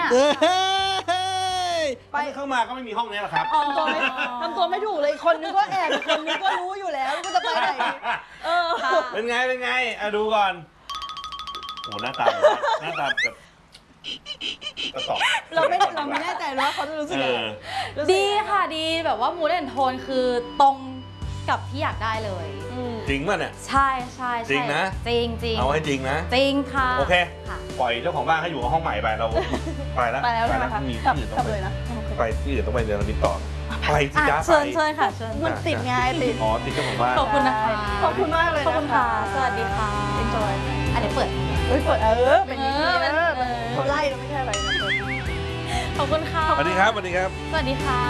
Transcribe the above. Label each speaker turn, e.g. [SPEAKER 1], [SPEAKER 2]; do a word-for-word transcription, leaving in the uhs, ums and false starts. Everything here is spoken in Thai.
[SPEAKER 1] ไปเข้ามาก็ไม่มีห้องนี้หรอกครับ
[SPEAKER 2] ทำตัวไม่ทำตัวไม่ถูกเลยคนนึงก็แอบคนนึงก็รู้อยู่แล้วก็จะไปไหนเออ
[SPEAKER 1] เป็นไงเป็นไงอ่ะดูก่อนโอ้หน้าตาหน้าตาแบบกระตอบ
[SPEAKER 2] เราไม่เราไม่แน่ใจว่าเขาจะรู้สึกยังไง
[SPEAKER 3] ดีค่ะดีแบบว่ามูดแอนโทนคือตรงกับที่อยากได้เลย
[SPEAKER 1] จริงป่ะเนี่ย
[SPEAKER 3] ใช่ใช่
[SPEAKER 1] จริงนะ
[SPEAKER 3] จริงจริง
[SPEAKER 1] เอาให้จริงนะ
[SPEAKER 3] จริงค่ะ
[SPEAKER 1] โอเคปล่อยเจ้าของบ้านให้อยู่กับห้องใหม่ไปเราไปแล้ว
[SPEAKER 2] ไปแล้วใช่ไหมคะ
[SPEAKER 1] มีที่อื่นต้องไปไปที่อื่นต้องไปเดินมิตรต่อไปสิจ้าไป
[SPEAKER 3] เชิญเชิญค่ะเชิญ
[SPEAKER 2] มันติดไงติด
[SPEAKER 1] อ๋อติดเจ้าของบ้าน
[SPEAKER 3] ขอบคุณนะคะ
[SPEAKER 2] ขอบคุณมากเลย
[SPEAKER 3] ขอบคุณค่ะสวัสดีค่ะ
[SPEAKER 2] enjoy
[SPEAKER 3] อันนี้เปิด
[SPEAKER 2] เฮ้ยเปิดเออเป็นอย่างนี้เออเขาไล่เราไม่ใช่อะไรนะ
[SPEAKER 3] ขอบคุณค่ะ
[SPEAKER 1] สวัสดีครับสวัสดีครับ
[SPEAKER 3] สวัสดีค่ะ